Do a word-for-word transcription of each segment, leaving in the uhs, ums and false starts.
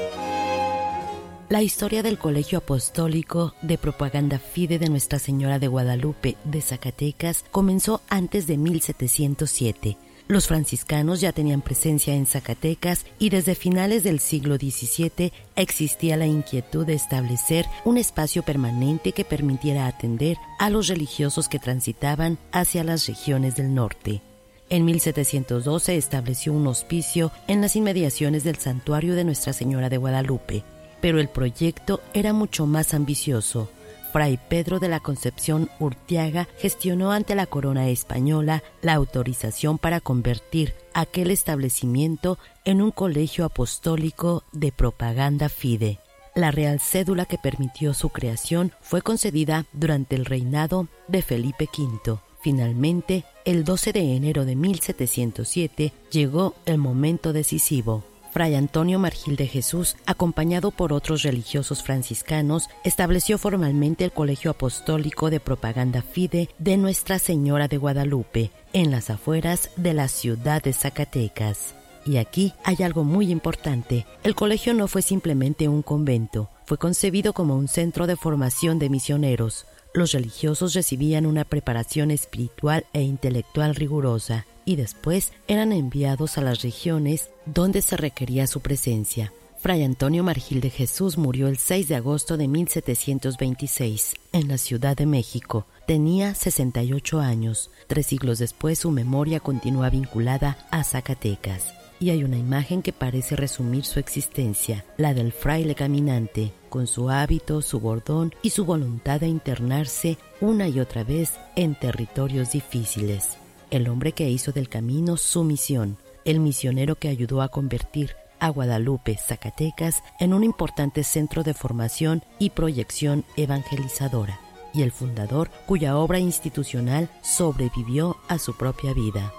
La historia del Colegio Apostólico de Propaganda Fide de Nuestra Señora de Guadalupe de Zacatecas comenzó antes de mil setecientos siete. Los franciscanos ya tenían presencia en Zacatecas y desde finales del siglo diecisiete existía la inquietud de establecer un espacio permanente que permitiera atender a los religiosos que transitaban hacia las regiones del norte. En mil setecientos dos se estableció un hospicio en las inmediaciones del santuario de Nuestra Señora de Guadalupe, pero el proyecto era mucho más ambicioso. Fray Pedro de la Concepción Urtiaga gestionó ante la corona española la autorización para convertir aquel establecimiento en un colegio apostólico de propaganda fide. La real cédula que permitió su creación fue concedida durante el reinado de Felipe quinto. Finalmente, el doce de enero de mil setecientos siete llegó el momento decisivo. Fray Antonio Margil de Jesús, acompañado por otros religiosos franciscanos, estableció formalmente el Colegio Apostólico de Propaganda Fide de Nuestra Señora de Guadalupe, en las afueras de la ciudad de Zacatecas. Y aquí hay algo muy importante. El colegio no fue simplemente un convento, fue concebido como un centro de formación de misioneros. Los religiosos recibían una preparación espiritual e intelectual rigurosa y después eran enviados a las regiones donde se requería su presencia. Fray Antonio Margil de Jesús murió el seis de agosto de mil setecientos veintiséis en la Ciudad de México. Tenía sesenta y ocho años. Tres siglos después su memoria continúa vinculada a Zacatecas. Y hay una imagen que parece resumir su existencia, la del fraile caminante, con su hábito, su bordón y su voluntad de internarse una y otra vez en territorios difíciles. El hombre que hizo del camino su misión, el misionero que ayudó a convertir a Guadalupe, Zacatecas, en un importante centro de formación y proyección evangelizadora, y el fundador cuya obra institucional sobrevivió a su propia vida.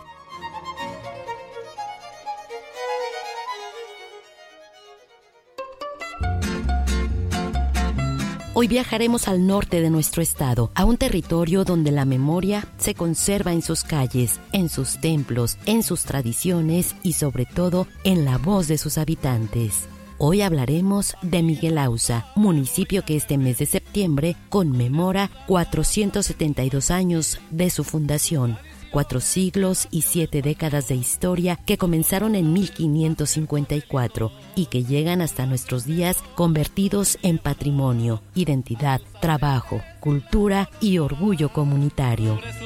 Hoy viajaremos al norte de nuestro estado, a un territorio donde la memoria se conserva en sus calles, en sus templos, en sus tradiciones y sobre todo en la voz de sus habitantes. Hoy hablaremos de Miguel Auza, municipio que este mes de septiembre conmemora cuatrocientos setenta y dos años de su fundación. Cuatro siglos y siete décadas de historia que comenzaron en mil quinientos cincuenta y cuatro y que llegan hasta nuestros días convertidos en patrimonio, identidad, trabajo, cultura y orgullo comunitario.